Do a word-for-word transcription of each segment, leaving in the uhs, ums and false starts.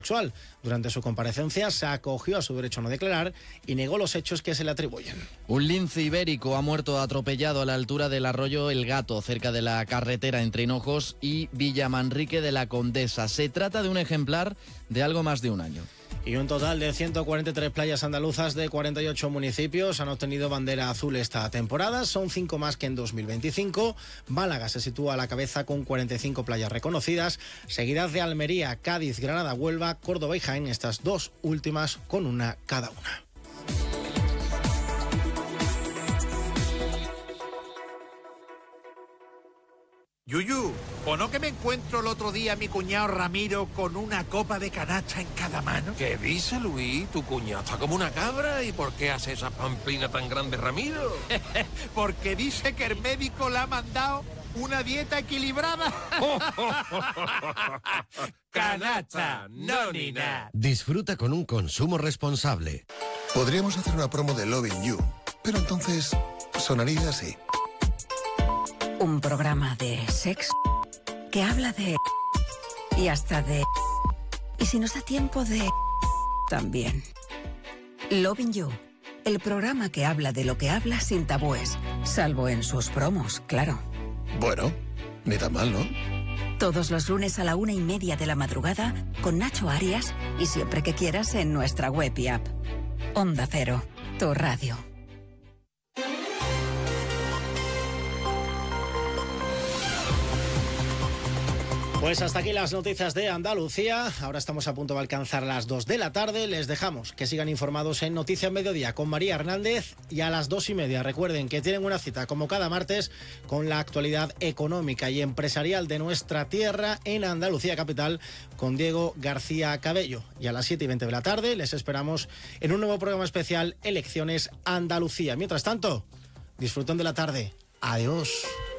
sexual. Durante su comparecencia se acogió a su derecho a no declarar y negó los hechos que se le atribuyen. Un lince ibérico ha muerto atropellado a la altura del arroyo El Gato, cerca de la carretera entre Hinojos y Villamanrique de la Condesa. Se trata de un ejemplar de algo más de un año. Y un total de ciento cuarenta y tres playas andaluzas de cuarenta y ocho municipios han obtenido bandera azul esta temporada. Son cinco más que en dos mil veinticinco. Málaga se sitúa a la cabeza con cuarenta y cinco playas reconocidas, seguidas de Almería, Cádiz, Granada, Huelva, Córdoba y Jaén, estas dos últimas con una cada una. Yuyu, ¿o no que me encuentro el otro día a mi cuñado Ramiro con una copa de canasta en cada mano? ¿Qué dice, Luis? Tu cuñado está como una cabra. ¿Y por qué hace esa pamplina tan grande, Ramiro? Porque dice que el médico le ha mandado una dieta equilibrada. Canasta, no ni nada. Disfruta con un consumo responsable. Podríamos hacer una promo de Loving You, pero entonces sonaría así. Un programa de sexo que habla de... y hasta de... y si nos da tiempo de... también. Loving You, el programa que habla de lo que habla sin tabúes, salvo en sus promos, claro. Bueno, ni tan mal, ¿no? Todos los lunes a la una y media de la madrugada con Nacho Arias y siempre que quieras en nuestra web y app. Onda Cero, tu radio. Pues hasta aquí las noticias de Andalucía. Ahora estamos a punto de alcanzar las dos de la tarde. Les dejamos que sigan informados en Noticias Mediodía con María Hernández y a las dos y media. Recuerden que tienen una cita como cada martes con la actualidad económica y empresarial de nuestra tierra en Andalucía Capital con Diego García Cabello. Y a las siete y veinte de la tarde les esperamos en un nuevo programa especial Elecciones Andalucía. Mientras tanto, disfruten de la tarde. Adiós.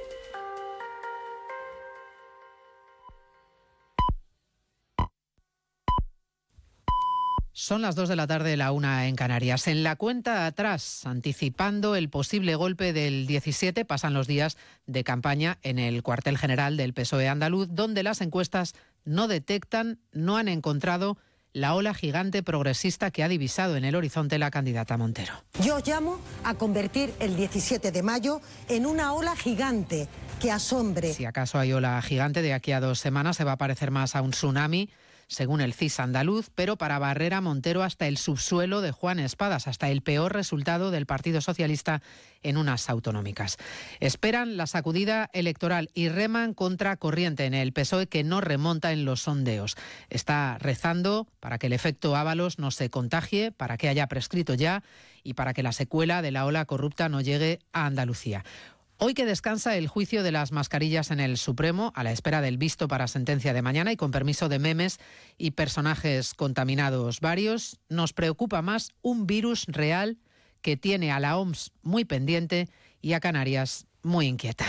Son las dos de la tarde, la una en Canarias. En la cuenta atrás, anticipando el posible golpe del diecisiete, pasan los días de campaña en el cuartel general del P S O E andaluz, donde las encuestas no detectan, no han encontrado la ola gigante progresista que ha divisado en el horizonte la candidata Montero. Yo llamo a convertir el diecisiete de mayo en una ola gigante que asombre. Si acaso hay ola gigante, de aquí a dos semanas se va a parecer más a un tsunami, según el C I S andaluz, pero para barrer a Montero hasta el subsuelo de Juan Espadas, hasta el peor resultado del Partido Socialista en unas autonómicas. Esperan la sacudida electoral y reman contra corriente en el P S O E, que no remonta en los sondeos. Está rezando para que el efecto Ábalos no se contagie, para que haya prescrito ya y para que la secuela de la ola corrupta no llegue a Andalucía. Hoy que descansa el juicio de las mascarillas en el Supremo, a la espera del visto para sentencia de mañana y con permiso de memes y personajes contaminados varios, nos preocupa más un virus real que tiene a la O M S muy pendiente y a Canarias muy inquieta.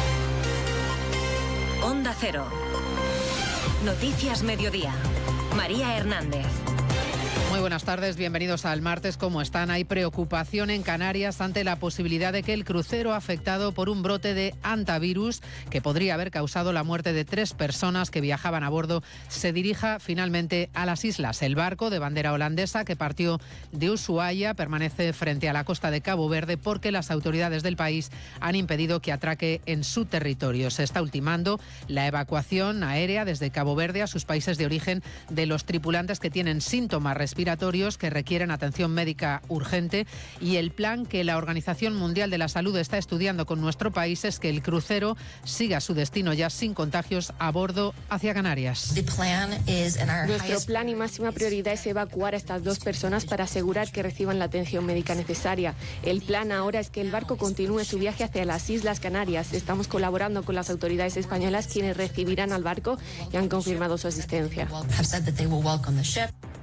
Onda Cero. Noticias Mediodía. María Hernández. Muy buenas tardes, bienvenidos al martes. ¿Cómo están? Hay preocupación en Canarias ante la posibilidad de que el crucero afectado por un brote de hantavirus que podría haber causado la muerte de tres personas que viajaban a bordo se dirija finalmente a las islas. El barco de bandera holandesa que partió de Ushuaia permanece frente a la costa de Cabo Verde porque las autoridades del país han impedido que atraque en su territorio. Se está ultimando la evacuación aérea desde Cabo Verde a sus países de origen de los tripulantes que tienen síntomas respiratorios que requieren atención médica urgente, y el plan que la Organización Mundial de la Salud está estudiando con nuestro país es que el crucero siga su destino ya sin contagios a bordo hacia Canarias. Nuestro plan y máxima prioridad es evacuar a estas dos personas para asegurar que reciban la atención médica necesaria. El plan ahora es que el barco continúe su viaje hacia las Islas Canarias. Estamos colaborando con las autoridades españolas, quienes recibirán al barco y han confirmado su asistencia.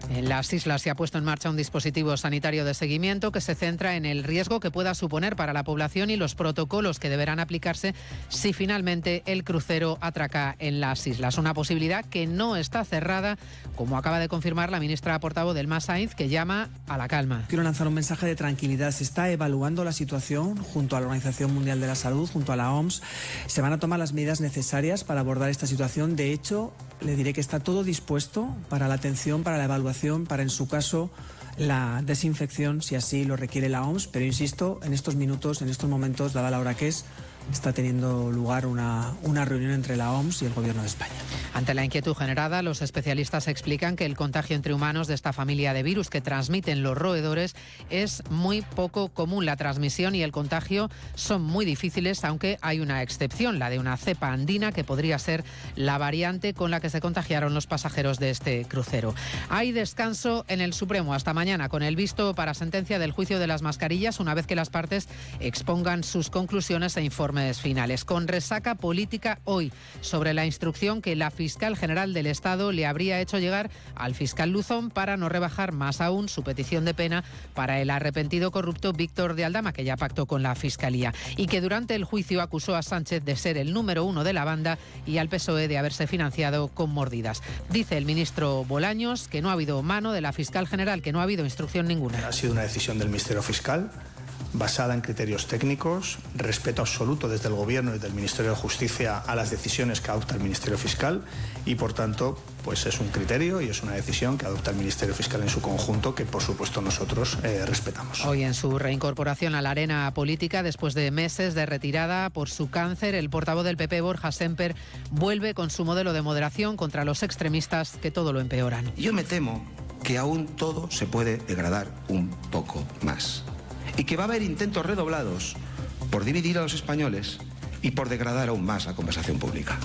En las islas se ha puesto en marcha un dispositivo sanitario de seguimiento que se centra en el riesgo que pueda suponer para la población y los protocolos que deberán aplicarse si finalmente el crucero atraca en las islas. Una posibilidad que no está cerrada, como acaba de confirmar la ministra portavoz del M A S, Sainz, que llama a la calma. Quiero lanzar un mensaje de tranquilidad. Se está evaluando la situación junto a la Organización Mundial de la Salud, junto a la O M S. Se van a tomar las medidas necesarias para abordar esta situación. De hecho, le diré que está todo dispuesto para la atención, para la evaluación, para, en su caso, la desinfección, si así lo requiere la O M S. Pero insisto, en estos minutos, en estos momentos, dada la hora que es, está teniendo lugar una, una reunión entre la O M S y el Gobierno de España. Ante la inquietud generada, los especialistas explican que el contagio entre humanos de esta familia de virus que transmiten los roedores es muy poco común. La transmisión y el contagio son muy difíciles, aunque hay una excepción, la de una cepa andina que podría ser la variante con la que se contagiaron los pasajeros de este crucero. Hay descanso en el Supremo hasta mañana, con el visto para sentencia del juicio de las mascarillas, una vez que las partes expongan sus conclusiones e informes finales. Con resaca política hoy sobre la instrucción que la fiscal general del Estado le habría hecho llegar al fiscal Luzón para no rebajar más aún su petición de pena para el arrepentido corrupto Víctor de Aldama, que ya pactó con la fiscalía, y que durante el juicio acusó a Sánchez de ser el número uno de la banda y al P S O E de haberse financiado con mordidas. Dice el ministro Bolaños que no ha habido mano de la fiscal general, que no ha habido instrucción ninguna. Ha sido una decisión del Ministerio Fiscal, basada en criterios técnicos, respeto absoluto desde el Gobierno y del Ministerio de Justicia a las decisiones que adopta el Ministerio Fiscal y, por tanto, pues es un criterio y es una decisión que adopta el Ministerio Fiscal en su conjunto que, por supuesto, nosotros eh, respetamos. Hoy, en su reincorporación a la arena política, después de meses de retirada por su cáncer, el portavoz del P P, Borja Sémper, vuelve con su modelo de moderación contra los extremistas que todo lo empeoran. Yo me temo que aún todo se puede degradar un poco más. Y que va a haber intentos redoblados por dividir a los españoles y por degradar aún más la conversación pública.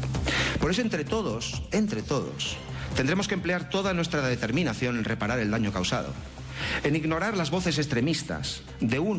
Por eso, entre todos, entre todos, tendremos que emplear toda nuestra determinación en reparar el daño causado, en ignorar las voces extremistas de un